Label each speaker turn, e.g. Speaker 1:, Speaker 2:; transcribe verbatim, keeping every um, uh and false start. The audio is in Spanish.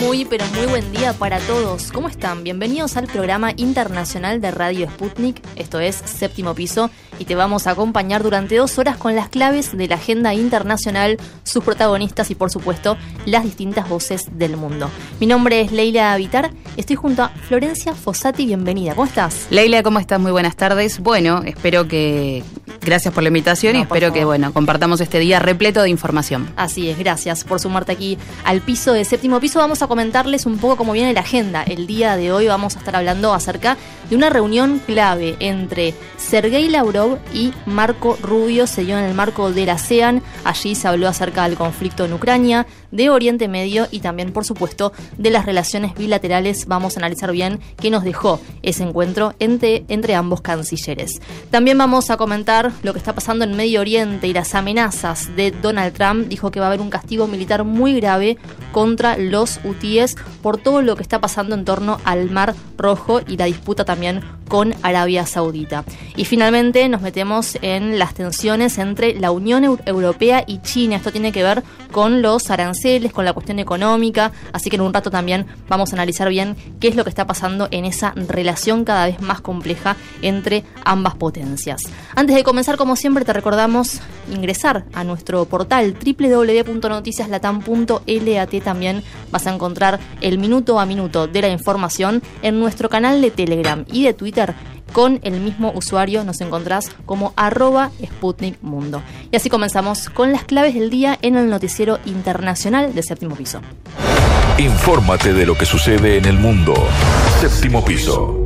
Speaker 1: Muy, pero muy buen día para todos. ¿Cómo están? Bienvenidos al programa internacional de Radio Sputnik. Esto es Séptimo Piso y te vamos a acompañar durante dos horas con las claves de la agenda internacional, sus protagonistas y, por supuesto, las distintas voces del mundo. Mi nombre es Leila Vitar. Estoy junto a Florencia Fossati. Bienvenida. ¿Cómo estás?
Speaker 2: Leila, ¿cómo estás? Muy buenas tardes. Bueno, espero que... Gracias por la invitación no, y espero que, bueno, compartamos este día repleto de información.
Speaker 1: Así es, gracias por sumarte aquí al piso de Séptimo Piso. Vamos a comentarles un poco cómo viene la agenda. El día de hoy vamos a estar hablando acerca de una reunión clave entre Sergei Lavrov y Marco Rubio. Se dio en el marco del ASEAN. Allí se habló acerca del conflicto en Ucrania, de Oriente Medio y también, por supuesto, de las relaciones bilaterales. Vamos a analizar bien qué nos dejó ese encuentro entre, entre ambos cancilleres. También vamos a comentar lo que está pasando en Medio Oriente y las amenazas de Donald Trump. Dijo que va a haber un castigo militar muy grave contra los hutíes por todo lo que está pasando en torno al Mar Rojo y la disputa también con Arabia Saudita. Y finalmente nos metemos en las tensiones entre la Unión Europea y China. Esto tiene que ver con los aranceles, con la cuestión económica, así que en un rato también vamos a analizar bien qué es lo que está pasando en esa relación cada vez más compleja entre ambas potencias. Antes de comenzar, como siempre, te recordamos ingresar a nuestro portal doble u doble u doble u punto noticias latam punto lat. También vas a encontrar el minuto a minuto de la información en nuestro canal de Telegram y de Twitter. Con el mismo usuario nos encontrás como arroba Sputnik Mundo. Y así comenzamos con las claves del día en el noticiero internacional de Séptimo Piso.
Speaker 3: Infórmate de lo que sucede en el mundo. Séptimo Piso.